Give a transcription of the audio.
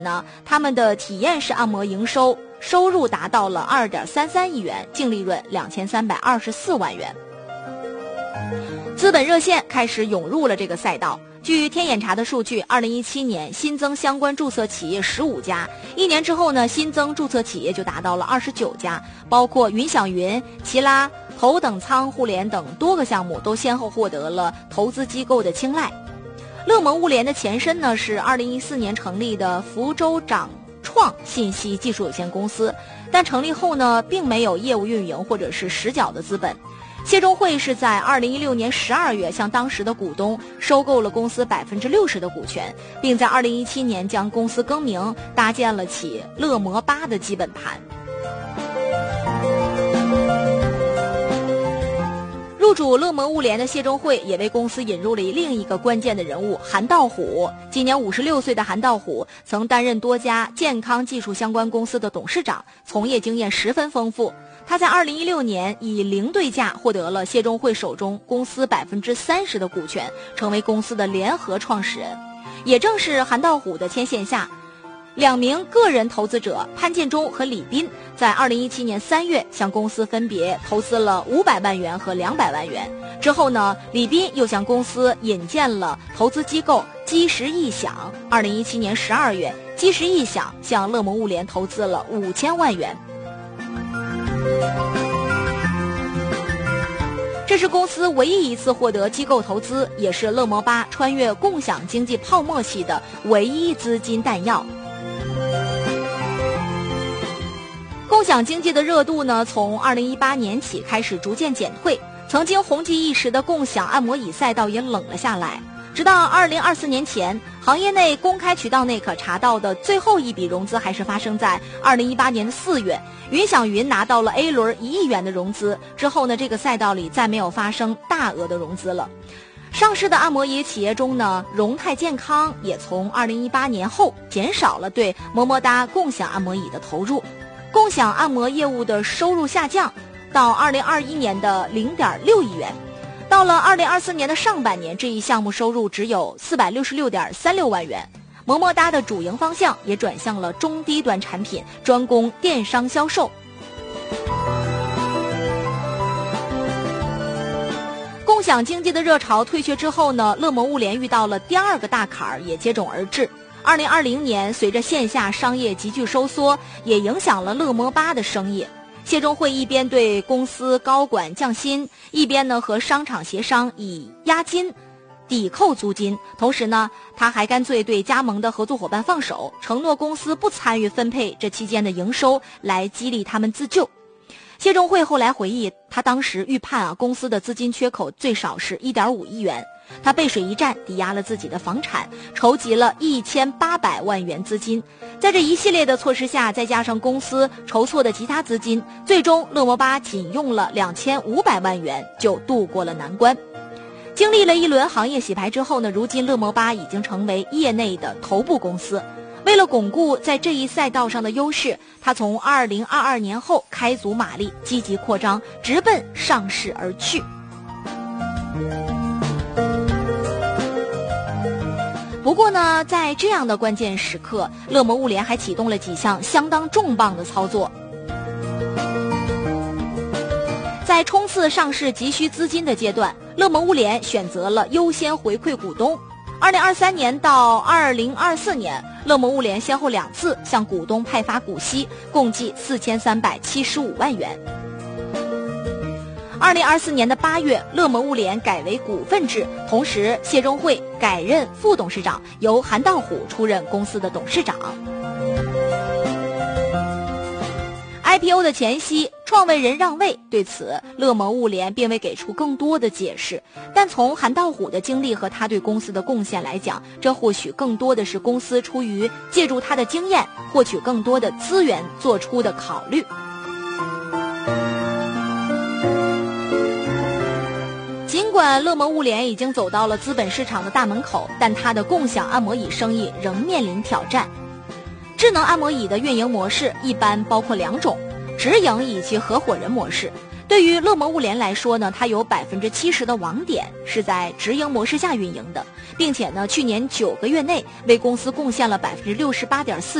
呢，他们的体验式按摩营收入达到了2.33亿元，净利润2324万元。资本热线开始涌入了这个赛道。据天眼查的数据，2017年新增相关注册企业15家，1年之后呢，新增注册企业就达到了29家，包括云享云、奇拉、头等舱互联等多个项目都先后获得了投资机构的青睐。乐盟物联的前身呢是2014年成立的福州掌创信息技术有限公司，但成立后呢并没有业务运营或者是实缴的资本。谢钟会是在2016年12月向当时的股东收购了公司60%的股权，并在2017年将公司更名，搭建了起乐摩8的基本盘。入主乐摩物联的谢钟会也为公司引入了另一个关键的人物韩道虎。今年56岁的韩道虎曾担任多家健康技术相关公司的董事长，从业经验十分丰富。他在2016年以零对价获得了谢钟会手中公司30%的股权，成为公司的联合创始人。也正是韩道虎的牵线下，2名个人投资者潘建忠和李斌在2017年3月向公司分别投资了500万元和200万元。之后呢，李斌又向公司引荐了投资机构基石异想。2017年12月，基石异想向乐摩物联投资了5000万元。这是公司唯一一次获得机构投资，也是乐摩8穿越共享经济泡沫期的唯一资金弹药。共享经济的热度呢，从2018年起开始逐渐减退，曾经红极一时的共享按摩椅赛道也冷了下来。直到2024年前，行业内公开渠道内可查到的最后一笔融资还是发生在2018年的4月，云享云拿到了 A 轮1亿元的融资。之后呢，这个赛道里再没有发生大额的融资了。上市的按摩椅企业中呢，荣泰健康也从2018年后减少了对么么哒共享按摩椅的投入，共享按摩业务的收入下降到2021年的0.6亿元。到了2024年的上半年，这一项目收入只有466.36万元。么么哒的主营方向也转向了中低端产品，专攻电商销售。共享经济的热潮退却之后呢，乐摩物联遇到了第二个大坎儿，也接踵而至。2020年，随着线下商业急剧收缩，也影响了乐摩8的生意。谢钟会一边对公司高管降薪，一边呢和商场协商以押金抵扣租金，同时呢他还干脆对加盟的合作伙伴放手，承诺公司不参与分配这期间的营收，来激励他们自救。谢钟会后来回忆，他当时预判公司的资金缺口最少是1.5亿元。他背水一战，抵押了自己的房产，筹集了1800万元资金。在这一系列的措施下，再加上公司筹措的其他资金，最终乐摩8仅用了2500万元就度过了难关。经历了一轮行业洗牌之后呢，如今乐摩8已经成为业内的头部公司。为了巩固在这一赛道上的优势，他从2022年后开足马力，积极扩张，直奔上市而去。不过呢，在这样的关键时刻，乐摩物联还启动了几项相当重磅的操作。在冲刺上市急需资金的阶段，乐摩物联选择了优先回馈股东。2023年到2024年，乐摩物联先后2次向股东派发股息，共计4375万元。2024年的8月，乐摩物联改为股份制，同时谢钟会改任副董事长，由韩道虎出任公司的董事长。IPO 的前夕，创委人让位，对此乐摩物联并未给出更多的解释。但从韩道虎的经历和他对公司的贡献来讲，这或许更多的是公司出于借助他的经验，获取更多的资源做出的考虑。尽管乐摩物联已经走到了资本市场的大门口，但它的共享按摩椅生意仍面临挑战。智能按摩椅的运营模式一般包括2种，直营以及合伙人模式。 对于乐摩物联来说呢，它有70%的网点是在直营模式下运营的，并且呢，去年9个月内为公司贡献了68.4%